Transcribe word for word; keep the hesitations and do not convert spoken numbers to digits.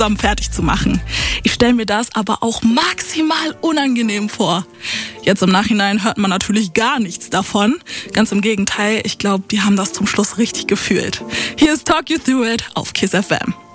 zusammen fertig zu machen. Ich stelle mir das aber auch maximal unangenehm vor. Jetzt im Nachhinein hört man natürlich gar nichts davon. Ganz im Gegenteil, ich glaube, die haben das zum Schluss richtig gefühlt. Hier ist Talk You Through It auf Kiss F M.